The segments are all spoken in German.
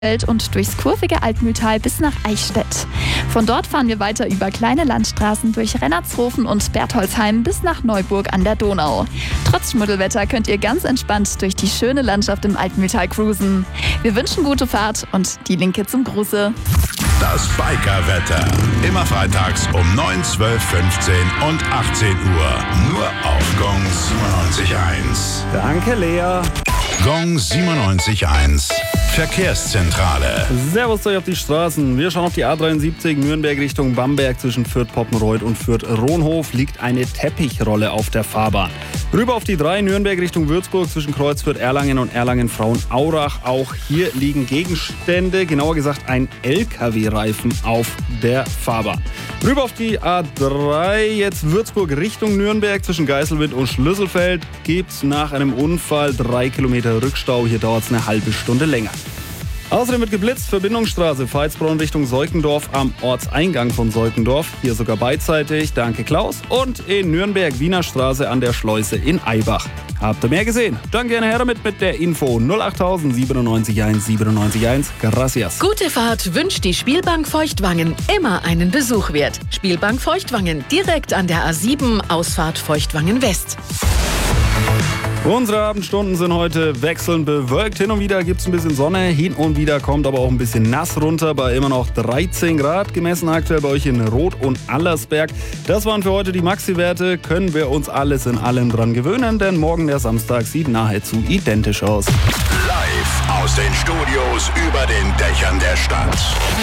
und durchs kurvige Altmühltal bis nach Eichstätt. Von dort fahren wir weiter über kleine Landstraßen durch Rennertshofen und Bertholdsheim bis nach Neuburg an der Donau. Trotz Schmuddelwetter könnt ihr ganz entspannt durch die schöne Landschaft im Altmühltal cruisen. Wir wünschen gute Fahrt und die Linke zum Gruße. Das Biker-Wetter. Immer freitags um 9, 12, 15 und 18 Uhr. Nur auf Gong 97.1. Danke, Lea. Gong 97.1. Verkehrszentrale. Servus euch auf die Straßen. Wir schauen auf die A73 Nürnberg Richtung Bamberg. Zwischen Fürth-Poppenreuth und Fürth-Rohnhof liegt eine Teppichrolle auf der Fahrbahn. Rüber auf die 3 Nürnberg Richtung Würzburg zwischen Kreuzfürth-Erlangen und Erlangen-Frauenaurach. Auch hier liegen Gegenstände, genauer gesagt ein LKW-Reifen auf der Fahrbahn. Rüber auf die A3, jetzt Würzburg Richtung Nürnberg zwischen Geiselwind und Schlüsselfeld. Gibt's nach einem Unfall 3 Kilometer Rückstau. Hier dauert es eine halbe Stunde länger. Außerdem wird geblitzt, Verbindungsstraße, Veitsbronn Richtung Seukendorf am Ortseingang von Seukendorf. Hier sogar beidseitig, danke Klaus. Und in Nürnberg, Wiener Straße an der Schleuse in Eibach. Habt ihr mehr gesehen? Dann gerne her damit mit der Info 08000 97.1 97.1. Gracias. Gute Fahrt wünscht die Spielbank Feuchtwangen. Immer einen Besuch wert. Spielbank Feuchtwangen, direkt an der A7, Ausfahrt Feuchtwangen West. Unsere Abendstunden sind heute wechselnd bewölkt. Hin und wieder gibt es ein bisschen Sonne, hin und wieder kommt aber auch ein bisschen nass runter bei immer noch 13 Grad, gemessen aktuell bei euch in Roth und Allersberg. Das waren für heute die Maxi-Werte. Können wir uns alles in allem dran gewöhnen, denn morgen der Samstag sieht nahezu identisch aus. Live aus den Studios über den Dächern der Stadt.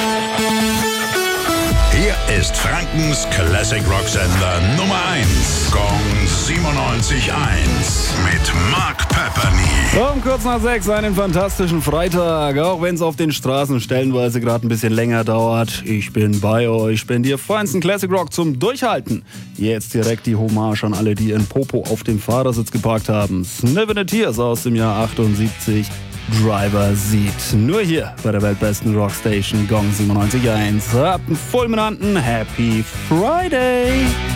Hier ist Frankens Classic Rock Sender Nummer 1. Gong 97.1 mit Mark Pepperny. Um kurz nach 6 einen fantastischen Freitag, auch wenn es auf den Straßen stellenweise gerade ein bisschen länger dauert. Ich bin bei euch, spendiere feinsten Classic Rock zum Durchhalten. Jetzt direkt die Hommage an alle, die ihren Popo auf dem Fahrersitz geparkt haben. Sniff the Tears aus dem Jahr 78. Driver Seat. Nur hier bei der weltbesten Rockstation Gong 97.1. Habt einen fulminanten Happy Friday!